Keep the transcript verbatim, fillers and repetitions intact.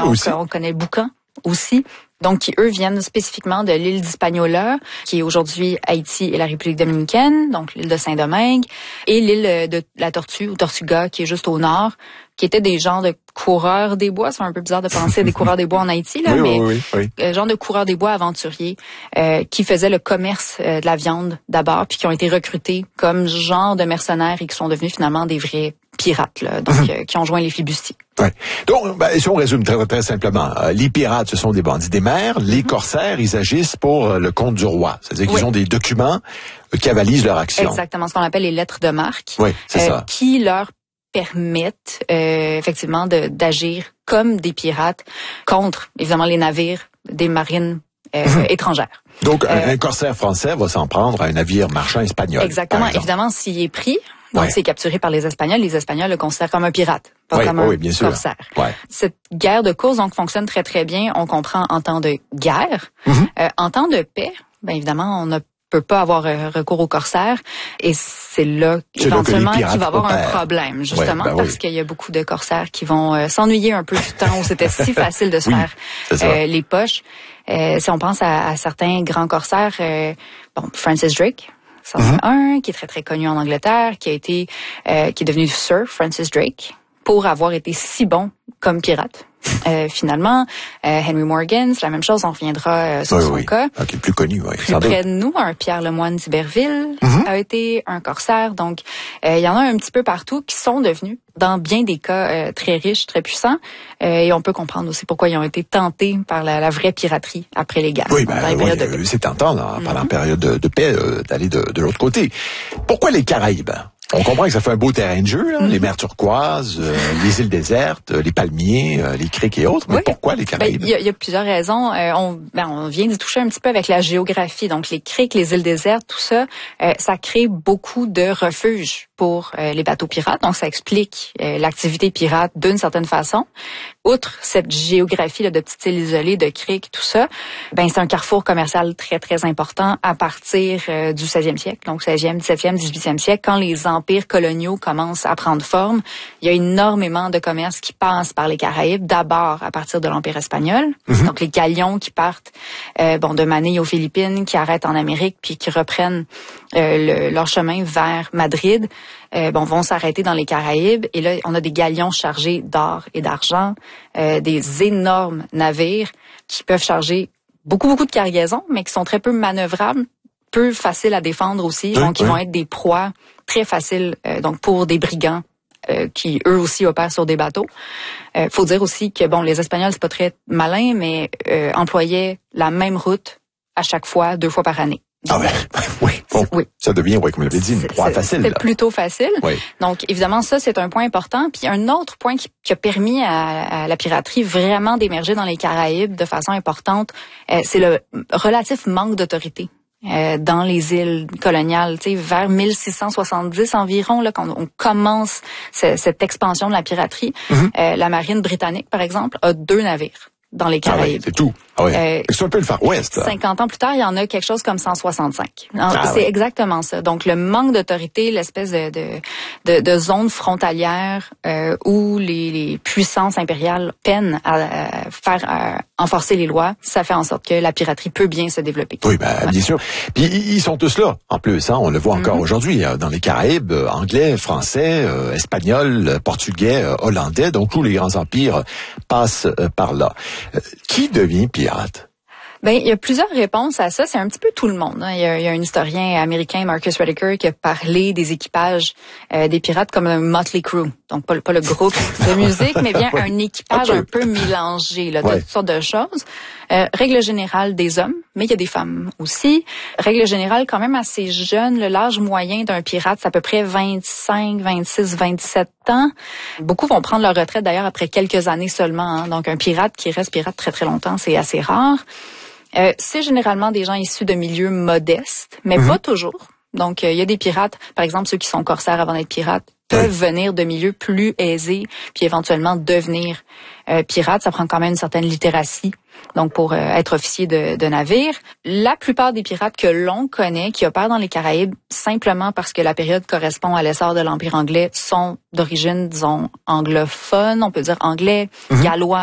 on, aussi. on connaît le boucan aussi. Donc, qui, eux, viennent spécifiquement de l'île d'Hispaniola, qui est aujourd'hui Haïti et la République dominicaine, donc l'île de Saint-Domingue, et l'île de la Tortue, ou Tortuga, qui est juste au nord, qui étaient des genres de coureurs des bois. C'est un peu bizarre de penser à des coureurs des bois en Haïti, là, oui, mais oui, oui, oui. Euh, genre de coureurs des bois aventuriers euh, qui faisaient le commerce euh, de la viande d'abord, puis qui ont été recrutés comme genre de mercenaires et qui sont devenus finalement des vrais pirates, là, donc mm-hmm. euh, qui ont joint les flibustiers. Ouais. Donc, ben, si on résume très, très simplement, euh, les pirates, ce sont des bandits des mers. Les mm-hmm. corsaires, ils agissent pour euh, le compte du roi. C'est-à-dire qu'ils oui. ont des documents euh, qui avalisent leur action. Exactement, ce qu'on appelle les lettres de marque. Oui, c'est euh, ça. Qui leur permettent euh, effectivement de, d'agir comme des pirates contre, évidemment, les navires des marines euh, mmh. étrangères. Donc, euh, un, un corsaire français va s'en prendre à un navire marchand espagnol. Exactement. Évidemment, s'il est pris, donc ouais. c'est capturé par les Espagnols, les Espagnols le considèrent comme un pirate, pas oui, comme oui, un bien sûr. corsaire. Ouais. Cette guerre de course donc fonctionne très très bien. On comprend en temps de guerre, mmh. euh, en temps de paix. Bien évidemment, on a peut pas avoir euh, recours aux corsaires et c'est là c'est éventuellement là qu'il va avoir opèrent. un problème justement ouais, ben parce oui. qu'il y a beaucoup de corsaires qui vont euh, s'ennuyer un peu du temps où c'était si facile de se oui, faire euh, les poches. Euh, si on pense à, à certains grands corsaires, euh, bon Francis Drake, c'en est un qui est très très connu en Angleterre, qui a été euh, qui est devenu Sir Francis Drake pour avoir été si bon comme pirate. Euh, finalement, euh, Henry Morgan, c'est la même chose, on reviendra euh, sur oui, son oui. cas. Okay, plus connu, oui. Plus près de nous, un Pierre Lemoine d'Iberville mm-hmm. a été un corsaire. Donc, euh, il y en a un petit peu partout qui sont devenus, dans bien des cas, euh, très riches, très puissants. Euh, et on peut comprendre aussi pourquoi ils ont été tentés par la, la vraie piraterie après les guerres. Oui, ben, oui, euh, c'est tentant, là, pendant mm-hmm. la période de, de paix, euh, d'aller de, de l'autre côté. Pourquoi les Caraïbes? On comprend que ça fait un beau terrain de jeu, là, mm-hmm. les mers turquoises, euh, les îles désertes, euh, les palmiers, euh, les criques et autres. Mais oui. pourquoi les Caraïbes? Ben, il y, y a plusieurs raisons. Euh, on, ben, on vient d'y toucher un petit peu avec la géographie. Donc, les criques, les îles désertes, tout ça, euh, ça crée beaucoup de refuges pour euh, les bateaux pirates. Donc, ça explique euh, l'activité pirate d'une certaine façon. Outre cette géographie là, de petites îles isolées, de criques, tout ça, ben c'est un carrefour commercial très, très important à partir euh, du seizième siècle. Donc, seizième, dix-septième, dix-huitième siècle, quand les empires coloniaux commencent à prendre forme, il y a énormément de commerce qui passe par les Caraïbes, d'abord à partir de l'Empire espagnol. Mm-hmm. Donc, les galions qui partent euh, bon de Manille aux Philippines, qui arrêtent en Amérique, puis qui reprennent euh, le, leur chemin vers Madrid, euh, bon, vont s'arrêter dans les Caraïbes. Et là, on a des galions chargés d'or et d'argent, euh, des énormes navires qui peuvent charger beaucoup, beaucoup de cargaisons, mais qui sont très peu manœuvrables, peu faciles à défendre aussi. Oui, donc, oui. ils vont être des proies très faciles euh, donc pour des brigands euh, qui, eux aussi, opèrent sur des bateaux. Euh, faut dire aussi que, bon, les Espagnols, c'est pas très malin, mais euh, employaient la même route à chaque fois, deux fois par année. Ah ouais, oui, bon, oui. Ça devient, oui, comme je l'avais dit, une proie facile. C'est plutôt facile. Oui. Donc, évidemment, ça, c'est un point important. Puis un autre point qui, qui a permis à, à la piraterie vraiment d'émerger dans les Caraïbes de façon importante, euh, c'est le relatif manque d'autorité. Euh, dans les îles coloniales, tu sais, vers mille six cent soixante-dix environ, là, quand on commence ce, cette expansion de la piraterie, mm-hmm. euh, la marine britannique, par exemple, a deux navires dans les Caraïbes. Ah ouais, c'est tout. Ah ouais. Euh, c'est un peu le Far West. cinquante ans plus tard, il y en a quelque chose comme cent soixante-cinq. Ah c'est ouais. exactement ça. Donc, le manque d'autorité, l'espèce de, de, de, de zone frontalière euh, où les, les puissances impériales peinent à, à faire à enforcer les lois, ça fait en sorte que la piraterie peut bien se développer. Oui, ben, ouais. bien sûr. Puis, ils sont tous là, en plus. Hein, on le voit encore mm-hmm. aujourd'hui dans les Caraïbes, anglais, français, euh, espagnol, portugais, euh, hollandais. Donc, tous les grands empires passent euh, par là. Euh, qui devient pirate? Ben, il y a plusieurs réponses à ça. C'est un petit peu tout le monde. Hein. Il, y a, il y a un historien américain, Marcus Rediker, qui a parlé des équipages euh, des pirates comme un Motley Crue. Donc, pas, pas le groupe de musique, mais bien un équipage okay. un peu mélangé là, de ouais. toutes sortes de choses. Euh, règle générale des hommes, mais il y a des femmes aussi. Règle générale quand même assez jeune. Le l'âge moyen d'un pirate, c'est à peu près vingt-cinq, vingt-six, vingt-sept ans. Beaucoup vont prendre leur retraite d'ailleurs après quelques années seulement. Hein. Donc, un pirate qui reste pirate très très longtemps, c'est assez rare. Euh, c'est généralement des gens issus de milieux modestes, mais mm-hmm. pas toujours. Donc, il euh, y a des pirates, par exemple, ceux qui sont corsaires avant d'être pirates, peuvent oui. venir de milieux plus aisés, puis éventuellement devenir euh, pirates. Ça prend quand même une certaine littératie, donc pour euh, être officier de, de navire. La plupart des pirates que l'on connaît, qui opèrent dans les Caraïbes, simplement parce que la période correspond à l'essor de l'Empire anglais, sont d'origine, disons, anglophone, on peut dire anglais, mm-hmm. gallois,